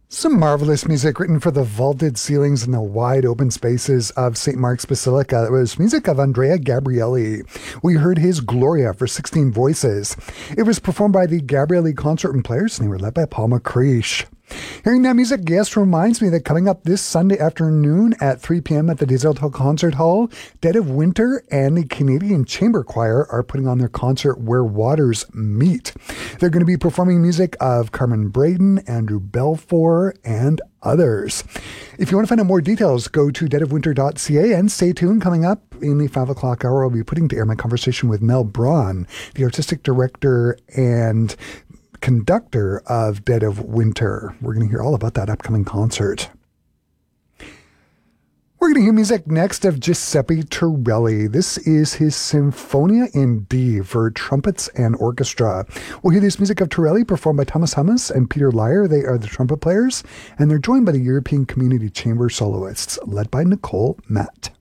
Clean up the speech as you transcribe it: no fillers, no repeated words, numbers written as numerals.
Some marvelous music written for the vaulted ceilings and the wide open spaces of St. Mark's Basilica. It was music of Andrea Gabrieli. We heard his Gloria for 16 voices. It was performed by the Gabrieli Concert and Players, and they were led by Paul McCreish. Hearing that music, yes, reminds me that coming up this Sunday afternoon at 3 p.m. at the Desailles Concert Hall, Dead of Winter and the Canadian Chamber Choir are putting on their concert Where Waters Meet. They're going to be performing music of Carmen Braden, Andrew Belfour, and others. If you want to find out more details, go to deadofwinter.ca and stay tuned. Coming up in the 5 o'clock hour, I'll be putting to air my conversation with Mel Braun, the artistic director and conductor of Dead of Winter. We're going to hear all about that upcoming concert. We're going to hear music next of Giuseppe Torelli. This is his Sinfonia in D for trumpets and orchestra. We'll hear this music of Torelli performed by Thomas Hummus and Peter Lyer. They are the trumpet players, and they're joined by the European Community Chamber soloists, led by Nicole Matt.